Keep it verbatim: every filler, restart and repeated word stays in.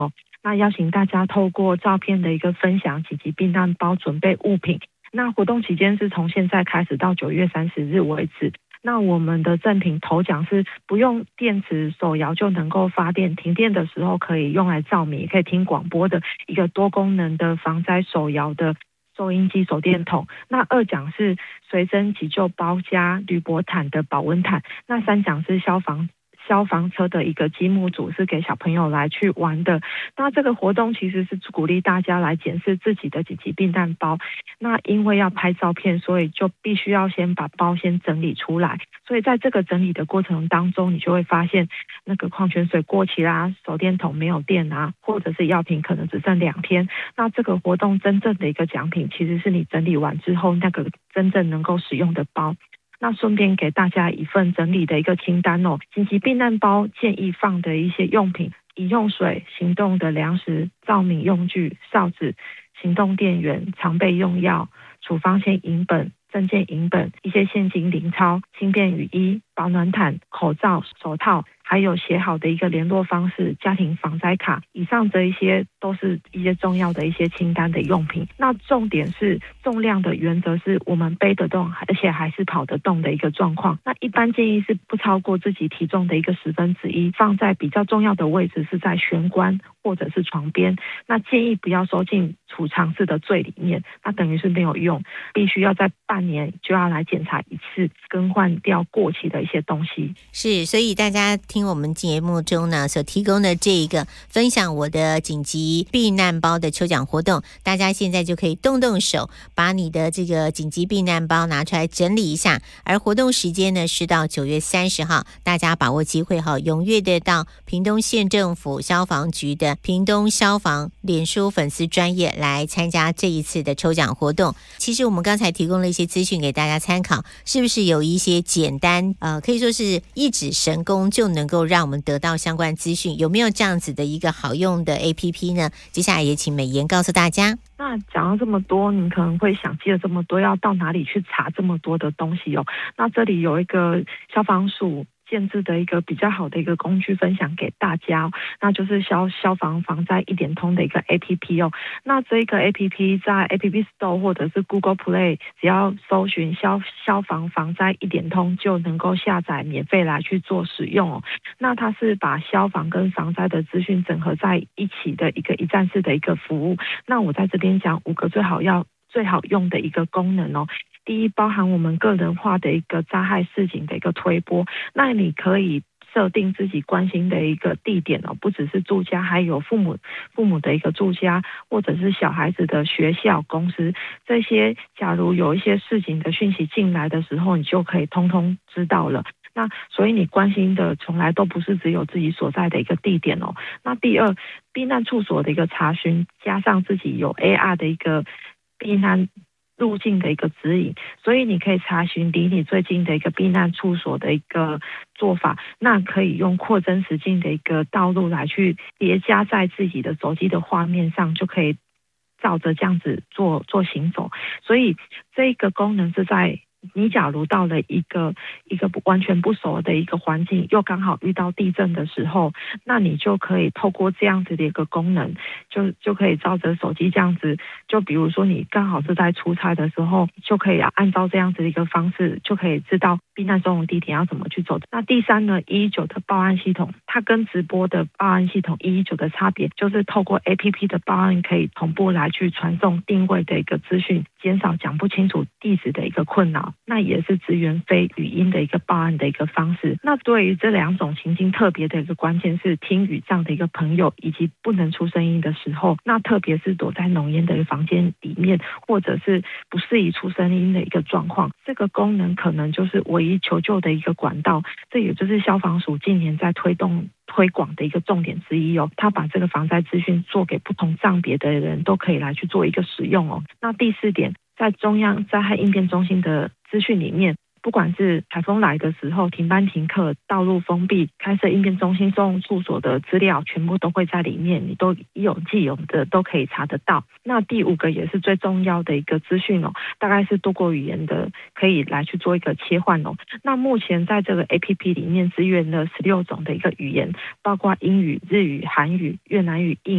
那邀请大家透过照片的一个分享，紧急避难包准备物品。那活动期间是从现在开始到九月三十日为止。那我们的赠品头奖是不用电池手摇就能够发电，停电的时候可以用来照明，也可以听广播的一个多功能的防灾手摇的收音机手电筒。那二奖是随身急救包加铝箔毯的保温毯。那三奖是消防消防车的一个积木组，是给小朋友来去玩的。那这个活动其实是鼓励大家来检视自己的紧急避难包。那因为要拍照片，所以就必须要先把包先整理出来。所以在这个整理的过程当中，你就会发现那个矿泉水过期啦，手电筒没有电啊，或者是药品可能只剩两天。那这个活动真正的一个奖品，其实是你整理完之后那个真正能够使用的包。那顺便给大家一份整理的一个清单哦，紧急避难包建议放的一些用品：饮用水、行动的粮食、照明用具、哨子、行动电源、常备用药、处方签影本、证件影本、一些现金零钞、轻便雨衣、保暖毯、口罩、手套，还有写好的一个联络方式、家庭防灾卡。以上这一些都是一些重要的一些清单的用品。那重点是重量的原则是我们背得动，而且还是跑得动的一个状况。那一般建议是不超过自己体重的一个十分之一，放在比较重要的位置，是在玄关或者是床边。那建议不要收进储藏室的最里面，那等于是没有用，必须要在半年就要来检查一次，更换掉过期的一些东西。 是，所以大家听我们节目中呢所提供的这一个分享我的紧急避难包的抽奖活动，大家现在就可以动动手，把你的这个紧急避难包拿出来整理一下。而活动时间呢是到九月三十号，大家把握机会哈，踊跃的到屏东县政府消防局的屏东消防脸书粉丝专页来参加这一次的抽奖活动。其实我们刚才提供了一些资讯给大家参考，是不是有一些简单呃，可以说是一指神功就能够让我们得到相关资讯？有没有这样子的一个好用的 A P P 呢？接下来也请美妍告诉大家。 那讲到这么多，你可能会想记了这么多，要到哪里去查这么多的东西哦？那这里有一个消防署建制的一个比较好的一个工具分享给大家、哦、那就是消消防防灾一点通的一个 A P P 哦。那这个 A P P 在 A P P Store 或者是 Google Play， 只要搜寻消消防防灾一点通就能够下载免费来去做使用哦。那它是把消防跟防灾的资讯整合在一起的一个一站式的一个服务。那我在这边讲五个最好要最好用的一个功能哦。第一，包含我们个人化的一个灾害示警的一个推播，那你可以设定自己关心的一个地点哦，不只是住家，还有父母父母的一个住家，或者是小孩子的学校、公司这些。假如有一些示警的讯息进来的时候，你就可以通通知道了。那所以你关心的从来都不是只有自己所在的一个地点哦。那第二，避难处所的一个查询，加上自己有 A R 的一个避难路径的一个指引，所以你可以查询离你最近的一个避难处所的一个做法，那可以用扩增实境的一个道路来去叠加在自己的手机的画面上，就可以照着这样子做做行走。所以这个功能是在你假如到了一个一个完全不熟的一个环境，又刚好遇到地震的时候，那你就可以透过这样子的一个功能，就就可以照着手机这样子，就比如说你刚好是在出差的时候，就可以按照这样子的一个方式，就可以知道避难中的地点要怎么去走。那第三呢，一一九的报案系统，它跟直播的报案系统一一九的差别，就是透过 A P P 的报案可以同步来去传送定位的一个资讯，减少讲不清楚地址的一个困扰。那也是支援非语音的一个报案的一个方式。那对于这两种情境特别的一个关键是听语障的一个朋友，以及不能出声音的时候，那特别是躲在浓烟的一个房间里面，或者是不适宜出声音的一个状况，这个功能可能就是唯一求救的一个管道。这也就是消防署近年在推动推广的一个重点之一哦，他把这个防灾资讯做给不同障别的人都可以来去做一个使用哦。那第四点，在中央灾害应变中心的资讯里面，不管是台风来的时候停班停课、道路封闭、开设应变中心收容处所的资料，全部都会在里面，你都一有既有的都可以查得到。那第五个也是最重要的一个资讯哦，大概是多国语言的，可以来去做一个切换哦。那目前在这个 A P P 里面支援了十六种的一个语言，包括英语、日语、韩语、越南语、印